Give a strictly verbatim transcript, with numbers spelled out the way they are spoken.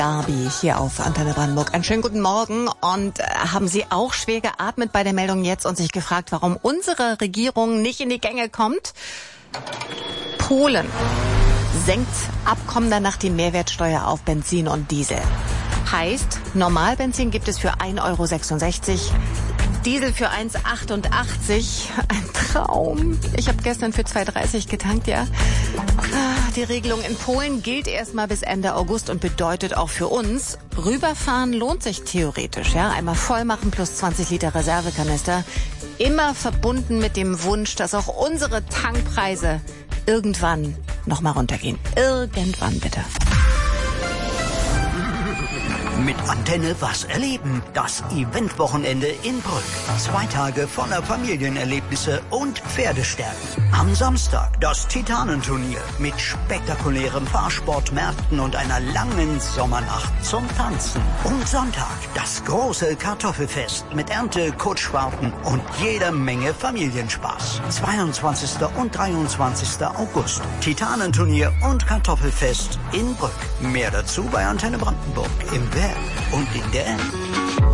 Darby hier auf Antenne Brandenburg. Einen schönen guten Morgen. Und äh, haben Sie auch schwer geatmet bei der Meldung jetzt und sich gefragt, warum unsere Regierung nicht in die Gänge kommt? Polen senkt ab kommender Nacht die Mehrwertsteuer auf Benzin und Diesel. Heißt, Normalbenzin gibt es für ein Euro sechsundsechzig, Diesel für eins achtundachtzig. Ein Traum. Ich habe gestern für zwei dreißig getankt, ja. Die Regelung in Polen gilt erstmal bis Ende August und bedeutet auch für uns, rüberfahren lohnt sich theoretisch, ja. Einmal voll machen plus zwanzig Liter Reservekanister. Immer verbunden mit dem Wunsch, dass auch unsere Tankpreise irgendwann nochmal runtergehen. Irgendwann bitte. Mit Antenne was erleben. Das Eventwochenende in Brück. Zwei Tage voller Familienerlebnisse und Pferdestärken. Am Samstag das Titanenturnier mit spektakulären Fahrsportmärkten und einer langen Sommernacht zum Tanzen. Und Sonntag das große Kartoffelfest mit Ernte, Kutschfahrten und jeder Menge Familienspaß. zweiundzwanzigsten und dreiundzwanzigsten August. Titanenturnier und Kartoffelfest in Brück. Mehr dazu bei Antenne Brandenburg im Web und in der App.